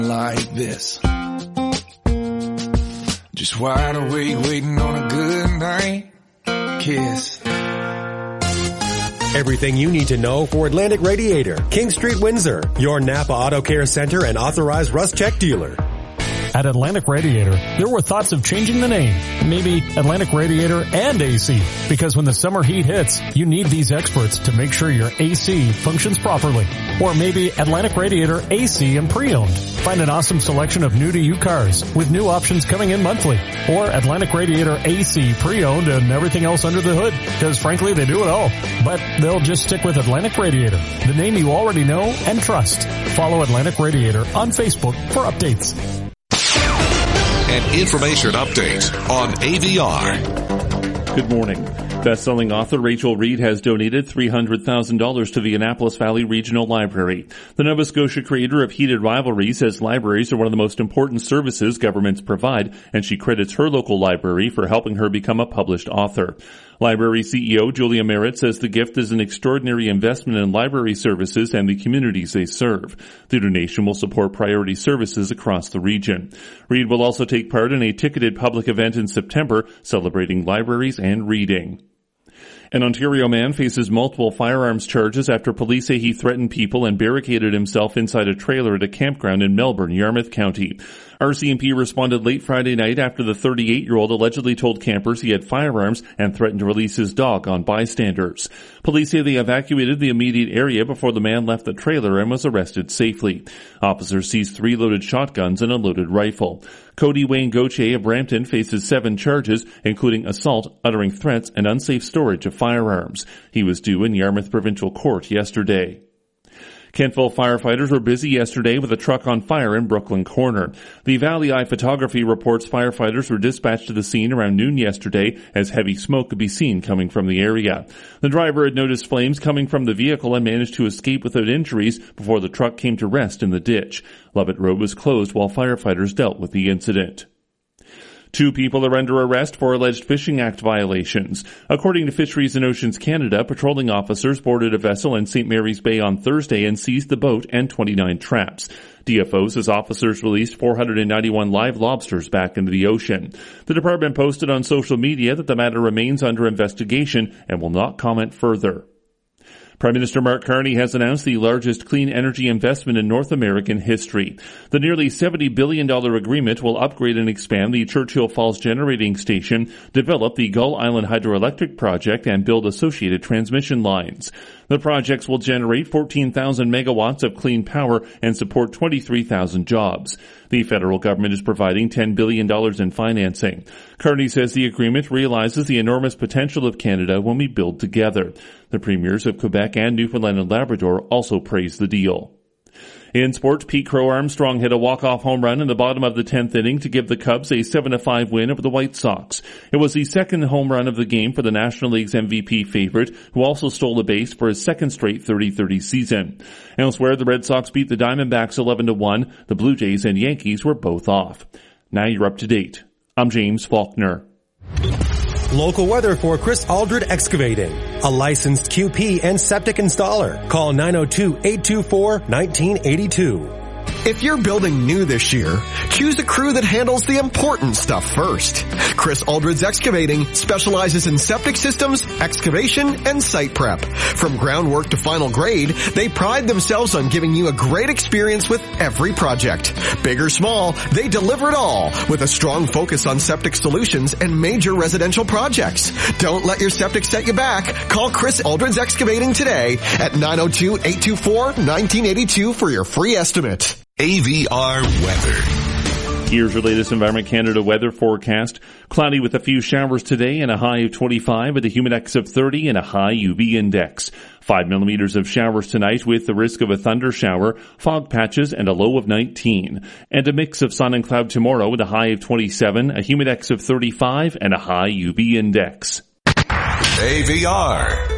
like this. Just wide awake, waiting on a good night kiss. Everything you need to know for Atlantic Radiator, King Street, Windsor, your Napa Auto Care Center and authorized Rust Check dealer. At Atlantic Radiator, there were thoughts of changing the name. Maybe Atlantic Radiator and AC. Because when the summer heat hits, you need these experts to make sure your AC functions properly. Or maybe Atlantic Radiator AC and pre-owned. Find an awesome selection of new-to-you cars with new options coming in monthly. Or Atlantic Radiator AC pre-owned and everything else under the hood. Because frankly, they do it all. But they'll just stick with Atlantic Radiator, the name you already know and trust. Follow Atlantic Radiator on Facebook for updates. An information update on AVR. Good morning. Best-selling author Rachel Reed has donated $300,000 to the Annapolis Valley Regional Library. The Nova Scotia creator of Heated Rivalry says libraries are one of the most important services governments provide, and she credits her local library for helping her become a published author. Library CEO Julia Merritt says the gift is an extraordinary investment in library services and the communities they serve. The donation will support priority services across the region. Reed will also take part in a ticketed public event in September celebrating libraries and reading. An Ontario man faces multiple firearms charges after police say he threatened people and barricaded himself inside a trailer at a campground in Melbourne, Yarmouth County. RCMP responded late Friday night after the 38-year-old allegedly told campers he had firearms and threatened to release his dog on bystanders. Police say they evacuated the immediate area before the man left the trailer and was arrested safely. Officers seized 3 loaded shotguns and a loaded rifle. Cody Wayne Gauthier of Brampton faces 7 charges, including assault, uttering threats, and unsafe storage of firearms. He was due in Yarmouth Provincial Court yesterday. Kentville firefighters were busy yesterday with a truck on fire in Brooklyn Corner. The Valley Eye Photography reports firefighters were dispatched to the scene around noon yesterday as heavy smoke could be seen coming from the area. The driver had noticed flames coming from the vehicle and managed to escape without injuries before the truck came to rest in the ditch. Lovett Road was closed while firefighters dealt with the incident. 2 people are under arrest for alleged Fishing Act violations. According to Fisheries and Oceans Canada, patrolling officers boarded a vessel in St. Mary's Bay on Thursday and seized the boat and 29 traps. DFO says officers released 491 live lobsters back into the ocean. The department posted on social media that the matter remains under investigation and will not comment further. Prime Minister Mark Carney has announced the largest clean energy investment in North American history. The nearly $70 billion agreement will upgrade and expand the Churchill Falls Generating Station, develop the Gull Island Hydroelectric Project, and build associated transmission lines. The projects will generate 14,000 megawatts of clean power and support 23,000 jobs. The federal government is providing $10 billion in financing. Carney says the agreement realizes the enormous potential of Canada when we build together. The premiers of Quebec and Newfoundland and Labrador also praised the deal. In sports, Pete Crow Armstrong hit a walk-off home run in the bottom of the 10th inning to give the Cubs a 7-5 win over the White Sox. It was the second home run of the game for the National League's MVP favorite, who also stole a base for his second straight 30-30 season. Elsewhere, the Red Sox beat the Diamondbacks 11-1. The Blue Jays and Yankees were both off. Now you're up to date. I'm James Faulkner. Local weather for Chris Aldred Excavating, a licensed QP and septic installer. Call 902-824-1982. If you're building new this year, choose a crew that handles the important stuff first. Chris Aldred's Excavating specializes in septic systems, excavation, and site prep. From groundwork to final grade, they pride themselves on giving you a great experience with every project. Big or small, they deliver it all with a strong focus on septic solutions and major residential projects. Don't let your septic set you back. Call Chris Aldred's Excavating today at 902-824-1982 for your free estimate. AVR weather. Here's your latest Environment Canada weather forecast. Cloudy with a few showers today and a high of 25 with a humidex of 30 and a high UV index. 5 millimeters of showers tonight with the risk of a thunder shower, fog patches, and a low of 19. And a mix of sun and cloud tomorrow with a high of 27, a humidex of 35, and a high UV index. AVR.